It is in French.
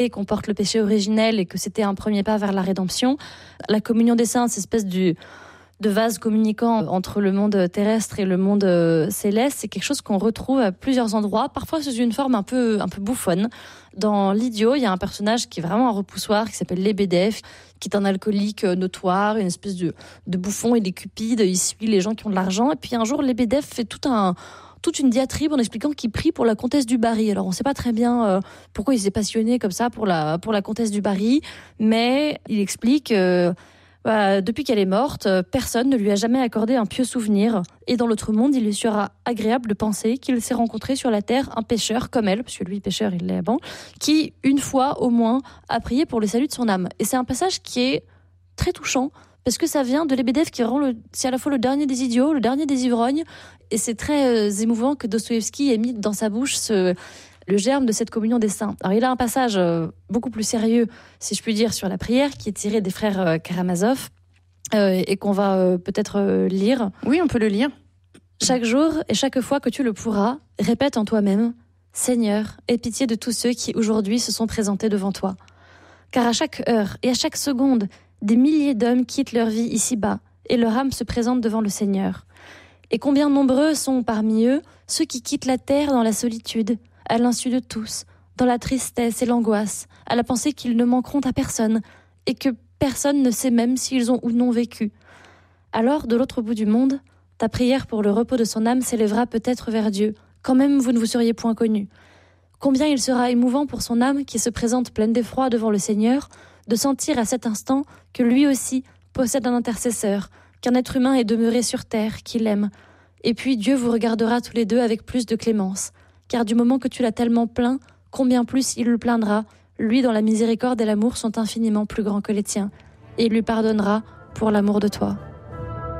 et qu'on porte le péché originel et que c'était un premier pas vers la rédemption. La communion des saints, cette espèce de vase communicant entre le monde terrestre et le monde céleste, c'est quelque chose qu'on retrouve à plusieurs endroits, parfois sous une forme un peu bouffonne. Dans l'Idiot, il y a un personnage qui est vraiment un repoussoir, qui s'appelle Lebedev, qui est un alcoolique notoire, une espèce de bouffon, il est cupide, il suit les gens qui ont de l'argent. Et puis un jour, Lebedev fait toute une diatribe en expliquant qu'il prie pour la comtesse du Barry. Alors on ne sait pas très bien pourquoi il s'est passionné comme ça pour la comtesse du Barry, mais il explique depuis qu'elle est morte, personne ne lui a jamais accordé un pieux souvenir. Et dans l'autre monde, il lui sera agréable de penser qu'il s'est rencontré sur la terre un pécheur comme elle, parce que lui, pécheur, il l'est avant, qui, une fois au moins, a prié pour le salut de son âme. Et c'est un passage qui est très touchant, parce que ça vient de Lebedev, c'est à la fois le dernier des idiots, le dernier des ivrognes, et c'est très émouvant que Dostoïevski ait mis dans sa bouche le germe de cette communion des saints. Alors il a un passage beaucoup plus sérieux, si je puis dire, sur la prière, qui est tiré des frères Karamazov, et qu'on va peut-être lire. Oui, on peut le lire. Chaque jour et chaque fois que tu le pourras, répète en toi-même « Seigneur, aie pitié de tous ceux qui aujourd'hui se sont présentés devant toi. Car à chaque heure et à chaque seconde, des milliers d'hommes quittent leur vie ici-bas et leur âme se présente devant le Seigneur. Et combien nombreux sont parmi eux ceux qui quittent la terre dans la solitude, à l'insu de tous, dans la tristesse et l'angoisse, à la pensée qu'ils ne manqueront à personne et que personne ne sait même s'ils ont ou non vécu. Alors, de l'autre bout du monde, ta prière pour le repos de son âme s'élèvera peut-être vers Dieu, quand même vous ne vous seriez point connus. Combien il sera émouvant pour son âme qui se présente pleine d'effroi devant le Seigneur, de sentir à cet instant que lui aussi possède un intercesseur, qu'un être humain est demeuré sur terre, qu'il aime. Et puis Dieu vous regardera tous les deux avec plus de clémence, car du moment que tu l'as tellement plaint, combien plus il le plaindra, lui dont la miséricorde et l'amour sont infiniment plus grands que les tiens, et il lui pardonnera pour l'amour de toi.